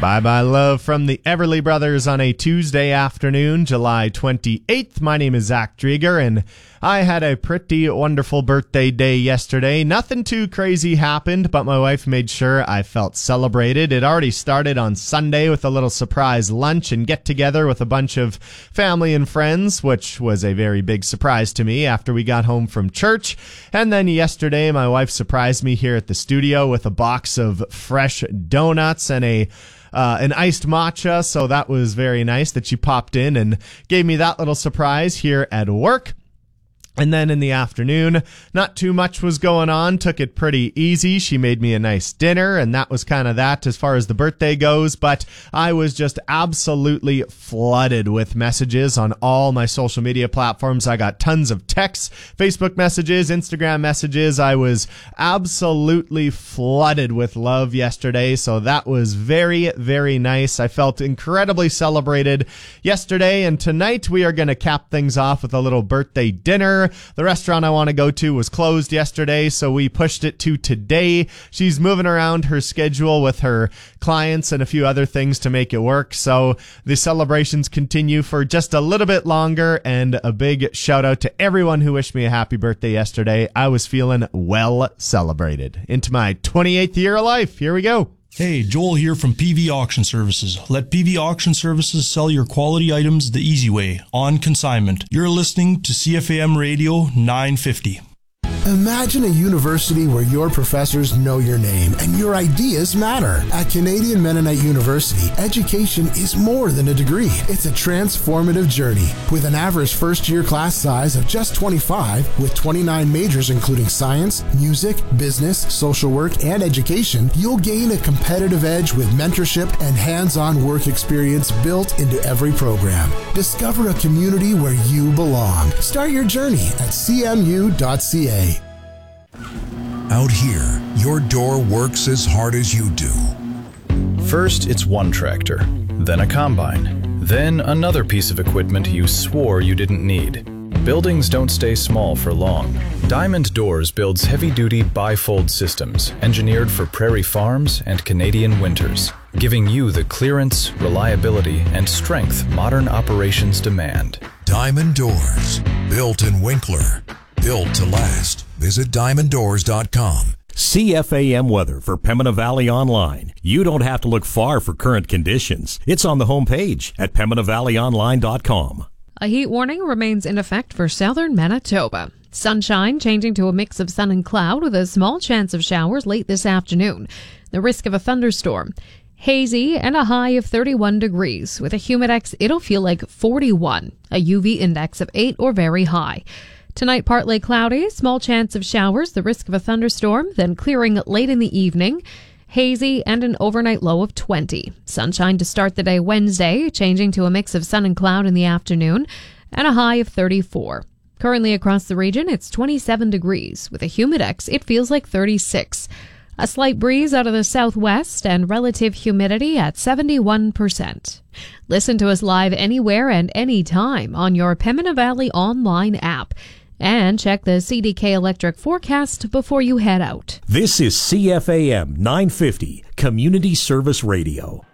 Bye-bye love from the Everly Brothers on a Tuesday afternoon, July 28th. My name is Zach Drieger, and I had a pretty wonderful birthday day yesterday. Nothing too crazy happened, but my wife made sure I felt celebrated. It already started on Sunday with a little surprise lunch and get-together with a bunch of family and friends, which was a very big surprise to me after we got home from church. And then yesterday, my wife surprised me here at the studio with a box of fresh donuts and an iced matcha, so that was very nice that she popped in and gave me that little surprise here at work. And then in the afternoon, not too much was going on. Took it pretty easy. She made me a nice dinner, and that was kind of that as far as the birthday goes. But I was just absolutely flooded with messages on all my social media platforms. I got tons of texts, Facebook messages, Instagram messages. I was absolutely flooded with love yesterday, so that was very, very nice. I felt incredibly celebrated yesterday, and tonight we are going to cap things off with a little birthday dinner. The restaurant I want to go to was closed yesterday, so we pushed it to today. She's moving around her schedule with her clients and a few other things to make it work, so the celebrations continue for just a little bit longer, and a big shout out to everyone who wished me a happy birthday yesterday. I was feeling well celebrated. Into my 28th year of life. Here we go. Hey, Joel here from PV Auction Services. Let PV Auction Services sell your quality items the easy way, on consignment. You're listening to CFAM Radio 950. Imagine a university where your professors know your name and your ideas matter. At Canadian Mennonite University, education is more than a degree. It's a transformative journey. With an average first-year class size of just 25, with 29 majors including science, music, business, social work, and education, you'll gain a competitive edge with mentorship and hands-on work experience built into every program. Discover a community where you belong. Start your journey at cmu.ca. Out here, your door works as hard as you do. First, it's one tractor, then a combine, then another piece of equipment you swore you didn't need. Buildings don't stay small for long. Diamond Doors builds heavy-duty bifold systems engineered for prairie farms and Canadian winters, giving you the clearance, reliability, and strength modern operations demand. Diamond Doors, built in Winkler. Built to last. Visit diamonddoors.com. CFAM weather for Pembina Valley Online. You don't have to look far for current conditions. It's on the homepage at pembinavalleyonline.com. A heat warning remains in effect for southern Manitoba. Sunshine changing to a mix of sun and cloud with a small chance of showers late this afternoon. The risk of a thunderstorm. Hazy and a high of 31 degrees. With a humidex, it'll feel like 41. A UV index of 8 or very high. Tonight, partly cloudy, small chance of showers, the risk of a thunderstorm, then clearing late in the evening. Hazy and an overnight low of 20. Sunshine to start the day Wednesday, changing to a mix of sun and cloud in the afternoon, and a high of 34. Currently across the region, it's 27 degrees. With a humidex, it feels like 36. A slight breeze out of the southwest and relative humidity at 71%. Listen to us live anywhere and anytime on your Pembina Valley Online app. And check the CDK Electric forecast before you head out. This is CFAM 950, Community Service Radio.